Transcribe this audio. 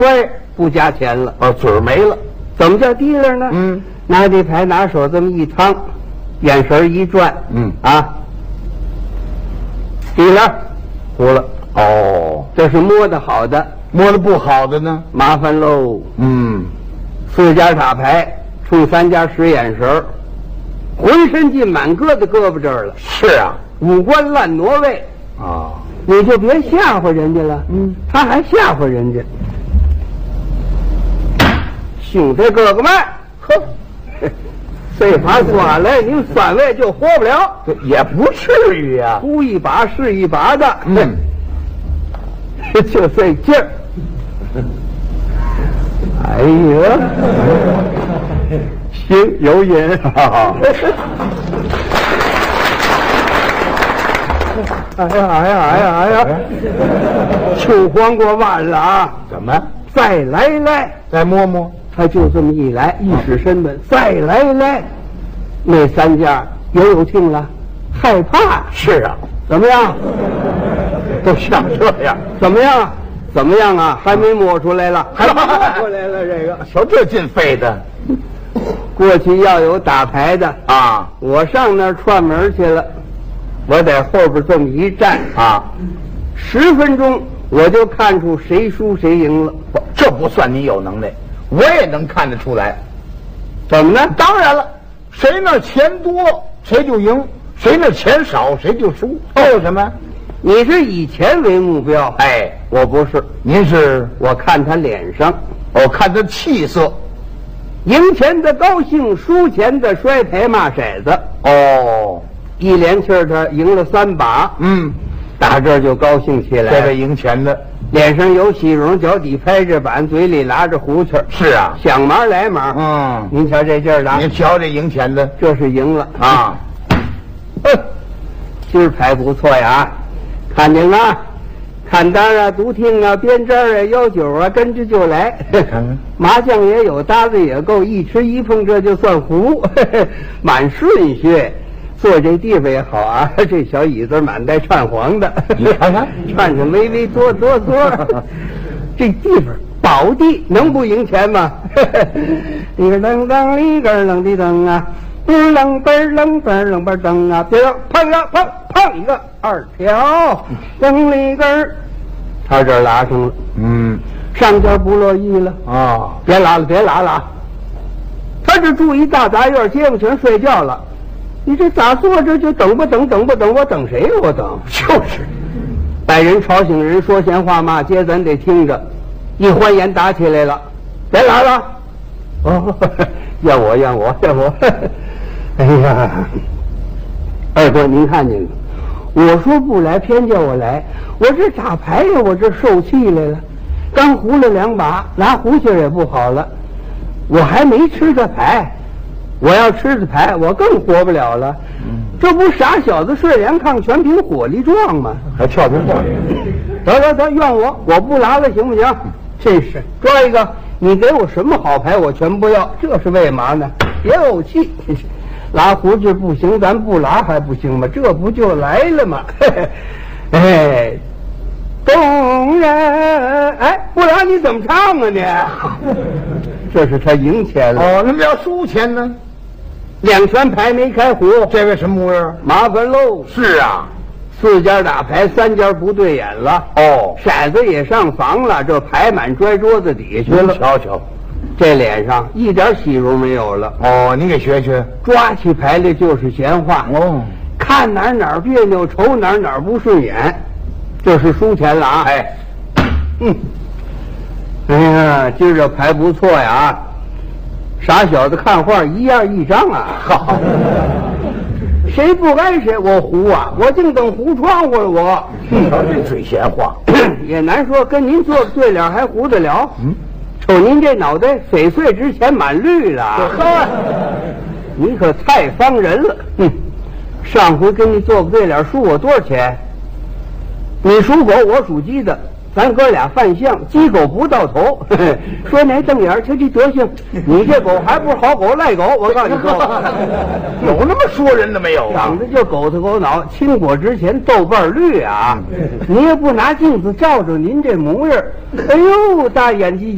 对，不加钱了。 哦，嘴儿没了。 怎么叫提了呢？拿这牌拿手这么一趟，眼神一转，提了，糊了。 哦， 这是摸的好的， 摸的不好的呢？ 麻烦喽。4家打牌，冲3家使眼神，浑身劲满搁在胳膊这儿了。 是啊， 五官烂挪位啊， 你就别吓唬人家了。他还吓唬人家。兄弟哥哥们，呵，这把抓来，您3位就活不了。 也不至于啊， 出一把是一把的。就这劲儿。哎呀，行，有瘾。哎呀，秋黄瓜完了啊！ 怎么？ 再来， 再摸摸。 他就这么一来，一使身本，再来，那3家也有劲了，害怕。 是啊， 怎么样？ 都像这样。 怎么样啊？还没摸出来了，还没摸出来了。这个， 瞧这劲费的。 过去要有打牌的啊， 我上那儿串门去了，我在后边这么一站啊，10分钟我就看出谁输谁赢了。 这不算你有能耐，我也能看得出来。 怎么呢？ 当然了，谁那钱多谁就赢，谁那钱少谁就输。有什么？ 你是以钱为目标？ 哎， 我不是。 您是？ 我看他脸上， 我看他气色。 赢钱的高兴，输钱的摔牌骂骰子。 哦， 一连气儿他赢了3把。打这儿就高兴起来。 这位赢钱的脸上有喜容，脚底拍着板，嘴里拉着胡琴。 是啊， 想忙来忙。您瞧这劲儿的， 您瞧这赢钱的， 这是赢了啊。 今儿牌不错呀，看见了，看单啊，独听啊，编章啊，邀酒啊，跟着就来。麻将也有，搭子也够，一吃一碰这就算胡，满顺序。坐这地方也好啊，这小椅子满带串黄的， 你看看， 串着微微哆。这地方宝地，能不赢钱吗？一个噔噔，一个噔的噔啊，楞嘣楞嘣楞嘣噔啊，别碰一个碰一个2条，蹬了一根儿，他这儿拉上了。上家不乐意了啊，别拉了，他这住一大杂院，街坊全睡觉了。你这咋坐着就等吧，我等谁呀？我等就是把人吵醒人，说闲话骂街，咱得听着。一欢颜打起来了，别来了。怨我。哎呀，二哥您看见了，我说不来，偏叫我来。我这打牌呀，我这受气来了，刚胡了2把，拉胡琴也不好了，我还没吃着牌。我要吃的牌，我更活不了了。这不傻小子睡2炕，全凭火力壮吗？ 还跳出话。 得，怨我不拉了，行不行？真是抓一个，你给我什么好牌，我全不要。这是为嘛呢？别怄气，拉胡子不行，咱不拉还不行吗？这不就来了吗？哎，动人，哎，不拉你怎么唱啊你？这是他赢钱了。 那么要输钱呢 ？2圈牌没开胡， 这位什么模样？ 麻烦喽。 是啊 ，4家打牌，3家不对眼了。骰子也上房了，这牌满拽桌子底下去了。 瞧瞧， 这脸上一点喜容没有了。 你给学学。 抓起牌来就是闲话。看哪儿别扭，瞅哪儿不顺眼，这是输钱了啊！哎呀，今儿这牌不错呀。傻小子看画一样一张啊！好，谁不该谁，我胡啊！我净等胡窗户了我。 这嘴闲话也难说，跟您做个对脸还胡得了？瞅您这脑袋翡翠之前满绿了。你可太方人了。上回跟你做个对脸，输我多少钱？你属狗，我属鸡的。咱哥俩犯相，鸡狗不到头。说哪瞪眼，瞧这德行，你这狗还不是好狗赖狗？我告诉你说， 有那么说人的没有？ 长得就狗头狗脑，青果之前豆瓣绿啊！你也不拿镜子照照您这模样，哎呦，大眼睛。